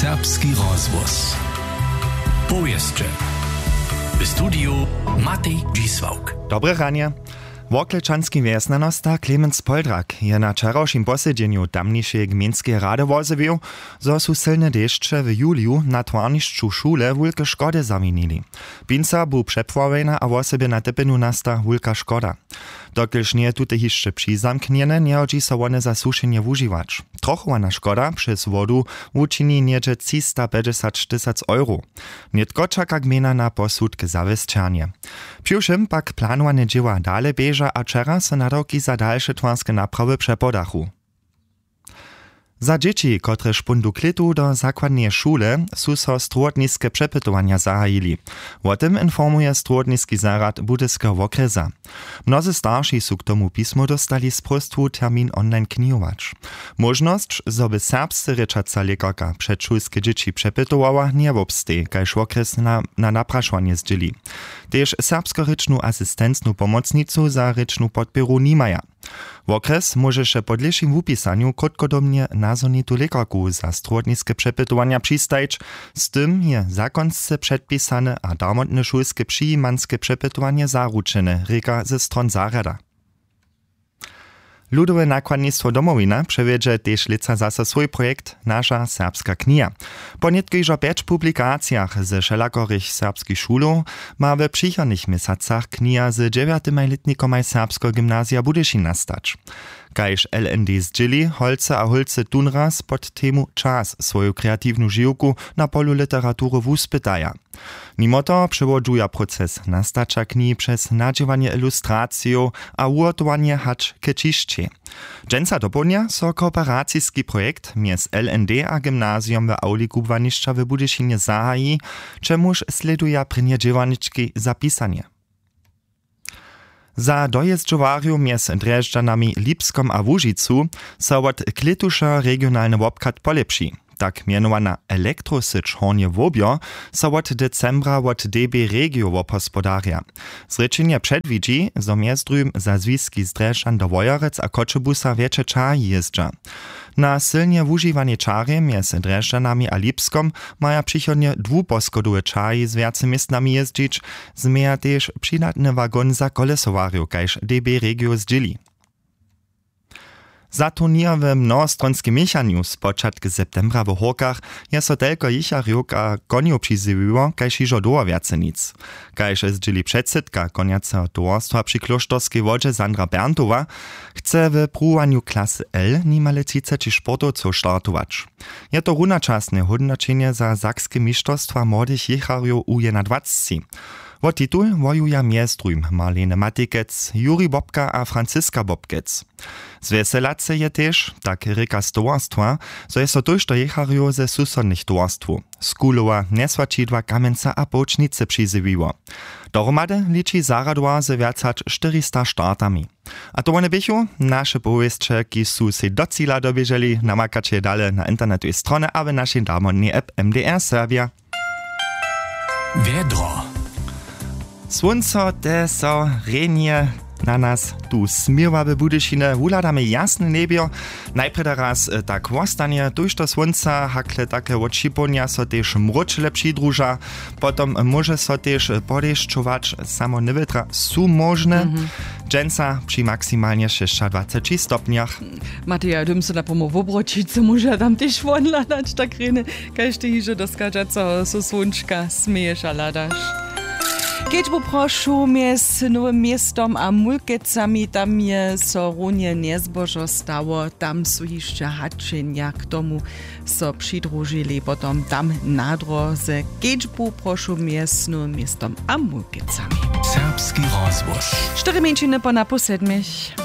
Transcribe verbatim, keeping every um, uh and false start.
Serbski rozvoz. Powieszcze. W studiu Matej Dzisłauk. Dobre ranie. Woklečanski wjesnanosta Klemens Poldrak je na wczorajszym posiedzeniu tamniejszej gminskiej rady wozewił, że su silne deszcze w juliu na twarniszczu szule wulke szkody zawinili. Pinca był przepławena, a wosebie na typenu nasta wulka szkoda. Dokelż nie tute jeszcze przyzamkniene, nie chodzi so one za suszenie wużywać. Trochowana szkoda przez wodu uczyni niedzie trzysta pięćdziesiąt tysięcy euro. Nietko czeka gmina na posudke zawesczanie. Przyuszym pak planowane dzieła dalej bieża, a czera se naroki za dalsze twarskie naprawy przepodachu. Za dzieci, które szpundu klitu do zakładnej szule, su so strodniskie przepytowania zahajili. O tym informuje Strodniski zarad Budyskiego Wokresa. Mnozy starsi su k tomu pismo dostali z prostwu termin online knijować. Możność, żeby serbscy ryczaca lekarka przedszulskie dzieci przepytowała, nie wobstej, kajż Wokres na, na napraszanie zdzieli. Też serbsko-ryczną asystencną pomocnicu za ryczną podpieru nie maja. Wokres może się po dlejszym upisaniu krótkodomnie nazonitu lekarku za strodniskie przepytowania przystajć, z tym je zakonce przedpisane a darmotne szulskie przyjimanskie przepytowanie zaruczene, reka ze stron zarada. Ludowe nakładnictwo Domowina przewiedzie też lica zase swój projekt Nasza serbska kniha. Po nietkojżo pięć publikacjach ze wszelakorych serbskich szulów ma we przychodnych miesacach kniha z dziewiętymaj letnikomaj serbskiego gimnazja Budyszin nastać. Kajż L N D zdzieli, holce a holce tunraz pod temu czas swoją kreatywną żyłku na polu literatury wuspytaja. Mimo to przewodżuje proces nastacza knihi przez nadziewanie ilustracją a ugotowanie hacz k ciszcie. Dżęca dopełnia so kooperacyjski projekt między L N D a gimnazjum w auli kubwaniszcza w Budyszynie zahaji, czemuż sleduje przyniedziewaniczki zapisanie. Za dojeżdżowariu między Dreżdżanami Lipskom a Łużycu so od klitusza regionalny wobkat polepszy. Tak mianowana elektrosycz Hornie Wobio so od decembra od D B Regio wopospodarja. Zrečenje przedwidzi, zo mjezdrujm za zwiski z Dreżdżan do Wojarec a Koczebusa wiecie czari jezdża. Na silnie wużywanie czary między Dreżdżanami a Lipskom maja przychodnie dwuposkodowe czary z wiacy miestnami jeździć, zmieja też przydatny wagon za kolesowariu, kajż D B Regio zdzieli. Za turnier w mnohostronskim miechaniu z początku septembra w Horkach je so tylko jichariuk a koniu przyzywiło, kajż iżo doło wiace nic. Kajż zdzieli przedsydka koniaca towarstwa przy klosztorskiej wodzie Sandra Berntowa, chce w pruwaniu klasy L nimale trzydzieści sportowców startować. Je to runaczasne hodnoczenie za sakskie mistrzostwa młodych jichariów u dwadzieścia. O titul wojuja mjestrujm Marlene Matikec, Juri Bobka a Franciska Bobkec. Zweselace je też, tak reka z towarstwa, so je so tuż do jechariu ze susodnych towarstwu. Skulowa, Nesłačidła, Kamenca a Bočnice przyzywiło. Dohromady liczy zaradła ze wiacać czterysta startami. A to one bychu, nasze powieście, ki su se do cíla dobieżeli, namakacie dalej na internetowej stronie, a w naszej darmodnej app M D R Serbia. Wiedro. Słońce te so renie na nas tu smiewa w Budyszine, wuladamy jasne niebio. Najpierw raz tak wostanie, tuż to słońca, hakle takie odšiponia so też mroczle przydruża, potom może so też podeszczować, samo niewytra są możne. Mm-hmm. Dżęca przy maksymalnie dwadzieścia sześć stopniach. Mateja, dym se na pomo w obročice, może tam też won ladać tak rene, każdy hiże doskadza, co so słonczka smejesz a ladasz. Keď poprošu mjez Nowym Miestom a Mulkecami, tam je so runie niezbožo stało, tam su jeszcze hačenja k tomu so přidružili, potom tam nadro ze keď poprošu mjez Nowym Miestom a Mulkecami. Serbski rozvoz. Cztery mięciny po na po sedmich.